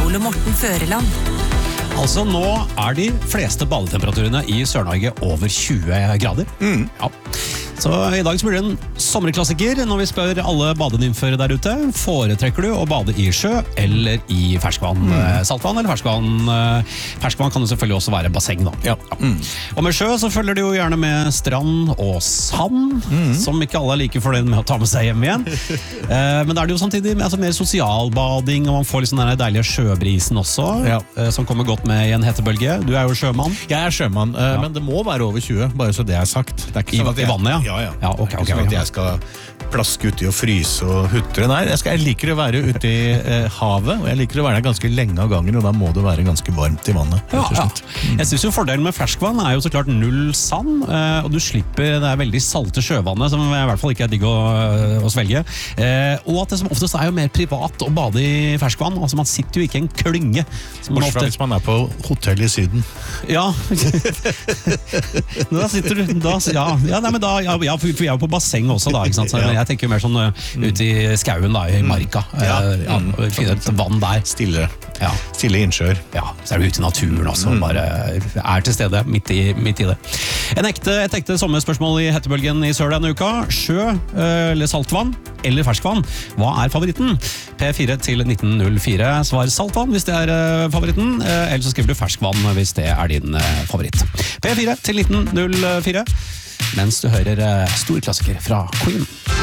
Ole Morten Føreland. Altså, nå de fleste badetemperaturene i Sør-Norge over 20 grader. Ja. Så i dag så blir det en sommerklassiker når vi spør alle badenymfer der ute. Foretrekker du å bade i sjø eller i ferskvann? Saltvann eller ferskvann? Ferskvann kan jo selvfølgelig også være basseng da. Ja. Og med sjø så følger det jo gjerne med strand og sand, som ikke alle like fornøyd med å ta med seg hjem igjen. Men da det jo samtidig mer sosialbading, og man får litt sånn den deilige sjøbrisen også, som kommer godt med i en hetebølge. Du jo sjømann. Jeg sjømann, men det må være over 20, bare så det sagt. Det ikke sånn I vannet, Ja, okay, ikke sånn at jeg skal plaske uti og fryse og hutre. Nei, jeg liker å være ute i havet, og jeg liker å være der ganske lenge av gangen, og da må det være ganske varmt i vannet. Jeg synes jo fordelen med ferskvann jo så klart null sand, og du slipper det veldig salte sjøvannet, som i hvert fall ikke digg å svelge. Og at det som oftest jo mer privat å bade i ferskvann. Altså man sitter jo ikke i en klynge. Bortsett fra hvis man på hotell i Syden. Ja. Da sitter du, for vi jo på basseng også da, ikke sant? Så jeg tenker jo mer sånn ute i skauen da, i marka. Finne et vann der. Stille innsjøer. Ja, så du ute i naturen også, bare til stede midt i det. Et ekte sommerspørsmål i hetebølgen i sør denne uka. Sjø eller saltvann eller ferskvann? Hva favoritten? P4 til 1904. Svar saltvann hvis det favoritten, eller så skriver du ferskvann hvis det din favoritt. P4 til 1904, mens du hører stor klassiker fra Queen.